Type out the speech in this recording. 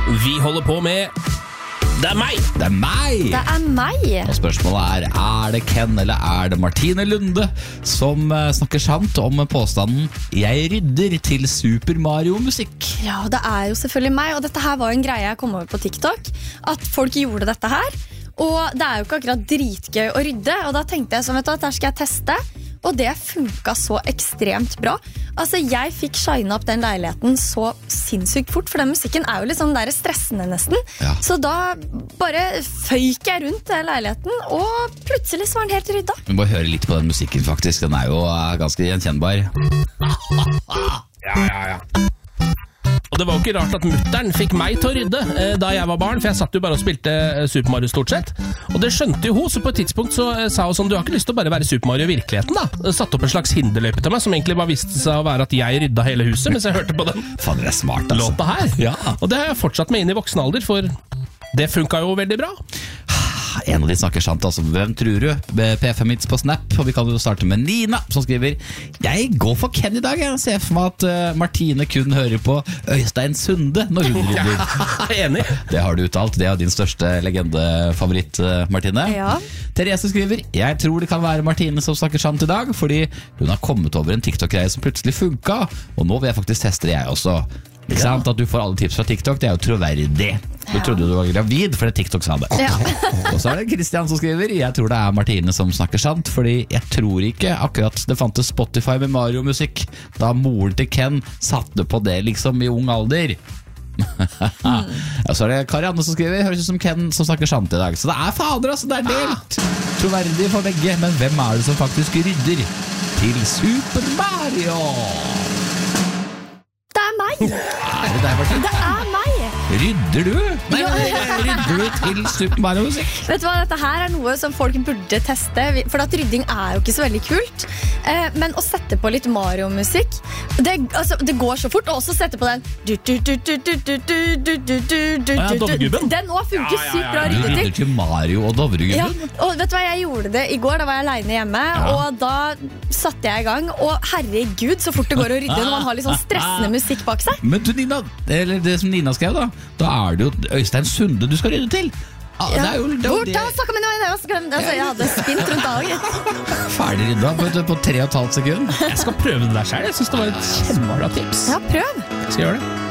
Vi holder på med Det er meg! Det er meg! Det er meg! Og spørsmålet er det Ken eller er det Martine Lunde som snakker sant om påstanden «Jeg rydder til Super Mario-musikk»? Ja, det er jo selvfølgelig meg, og dette her var en greie jeg kom over på TikTok, at folk gjorde dette her, og det er jo ikke akkurat dritgøy å rydde, og da tenkte jeg sånn, vet du, at her skal jeg teste, og det funket så ekstremt bra. Altså, jeg fikk shine opp den leiligheten så sinnssykt fort, for den musikken er jo litt sånn der stressende nesten. Ja. Så da bare føyk jeg rundt leiligheten, og plutselig så var den helt rydda. Vi må høre litt på den musikken faktisk, den er jo ganske gjenkjennbar. Ja. Og det var jo ikke rart at mutteren fikk meg til å rydde da jeg var barn, for jeg satt jo bare og spilte Super Mario stort sett. Og det skjønte jo hun, så på et tidspunkt så sa hun sånn, du har ikke lyst til å bare være Super Mario i virkeligheten da? Satt opp en slags hinderløype til meg, som egentlig bare viste seg å være at jeg rydda hele huset, mens jeg hørte på den Faen, det er smart, altså. låta her. Ja. Og det har jeg fortsatt med inn i voksen alder, for det funket jo veldig bra. En av de snakker sant, altså. Hvem tror du? P5 Hits på Snap, og vi kan jo starte med Nina, som skriver «Jeg går for Ken i dag, jeg ser for meg at Martine kun hører på Øystein Sunde når hun rydder». Enig. Det har du uttalt, det er din største legendefavoritt, Martine. Ja. Therese skriver «Jeg tror det kan være Martine som snakker sant i dag, fordi hun har kommet over en TikTok-greie som plutselig funket, og nå vil jeg faktisk teste det jeg også». Ikke sant? At du får alle tips fra TikTok, det er jo troverdig. Du trodde du var gravid, for det TikTok sa det. Ja. Og så er det Christian som skriver «Jeg tror det er Martine som snakker sant, fordi jeg tror ikke akkurat det fantes Spotify med Mario-musikk da moren til Ken satte på det liksom i ung alder». Og så er det Karianne som skriver «Høres ut som Ken som snakker sant i dag». Så det er fader, altså, det er delt. Troverdig for begge, men hvem er det som faktisk rydder til Super Mario? Det er meg! Er det deg, Martin? Det er meg! Rydder du? Nei, Ja. rydder du til Super Mario-musikk? Vet du hva, dette her er noe som folk burde teste, for at rydding er jo ikke så veldig kult. Men å sette på litt Mario-musikk, det går så fort, og også sette på den Dovregubben. Den også funker sykt bra å Du rydde rydder til. til Mario og Dovregubben? Ja, og vet du hva, jeg gjorde det i går, da var jeg alene hjemme, og da satte jeg i gang, og herregud, så fort det går å rydde når man har litt sånn stressende musikk bak seg. Men du, Nina, eller det som Nina skrev da er det jo Øystein Sunde du skal rydde til. Det er jo Hvor det da snakker vi nå? Jeg hadde spint rundt dagen. ferdig rydda på 3,5 sekunder. Jeg skal prøve det der selv. Jeg synes det var et kjempebra tips. Ja, prøv. Skal jeg gjøre det?